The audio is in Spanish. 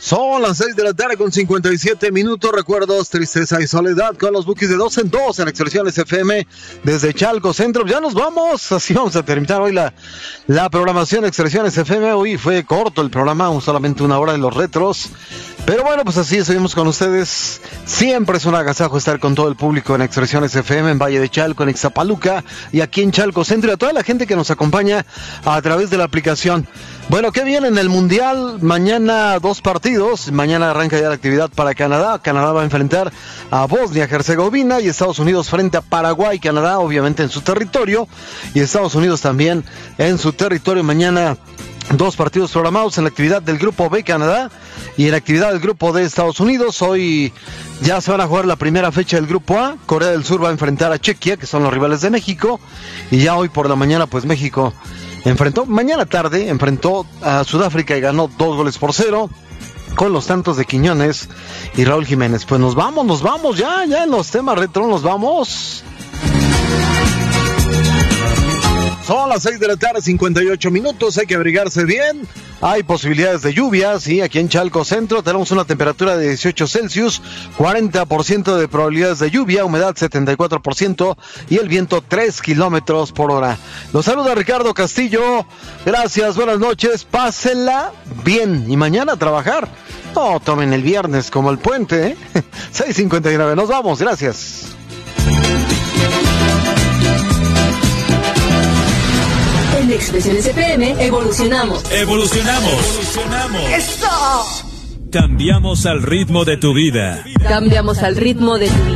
Son las 6 de la tarde con 57 minutos. Recuerdos, tristeza y soledad con los Bukis de 2 en 2 en Expresiones FM desde Chalco Centro. Ya nos vamos, así vamos a terminar hoy la programación de Expresiones FM. Hoy fue corto el programa, solamente una hora de los retros. Pero bueno, pues así seguimos con ustedes. Siempre es un agasajo estar con todo el público en Expresiones FM, en Valle de Chalco, en Ixtapaluca y aquí en Chalco Centro, y a toda la gente que nos acompaña a través de la aplicación. Bueno, ¿qué viene en el Mundial? Mañana 2 partidos. Mañana arranca ya la actividad para Canadá. Canadá va a enfrentar a Bosnia-Herzegovina y Estados Unidos frente a Paraguay. Canadá obviamente en su territorio y Estados Unidos también en su territorio. Mañana 2 partidos programados en la actividad del Grupo B, Canadá, y en la actividad del Grupo D, Estados Unidos. Hoy ya se van a jugar la primera fecha del Grupo A. Corea del Sur va a enfrentar a Chequia, que son los rivales de México. Y ya hoy por la mañana, pues México mañana tarde enfrentó a Sudáfrica y ganó 2-0 con los tantos de Quiñones y Raúl Jiménez. Pues nos vamos ya en los temas retro, nos vamos. Son las 6 de la tarde, 58 minutos, hay que abrigarse bien. Hay posibilidades de lluvia, sí, aquí en Chalco Centro tenemos una temperatura de 18 Celsius, 40% de probabilidades de lluvia, humedad 74% y el viento 3 kilómetros por hora. Los saluda Ricardo Castillo, gracias, buenas noches, pásenla bien y mañana a trabajar. No tomen el viernes como el puente, 6:59, nos vamos, gracias. En Expresiones FM evolucionamos. ¡Eso! Cambiamos al ritmo de tu vida. Cambiamos al ritmo de tu vida.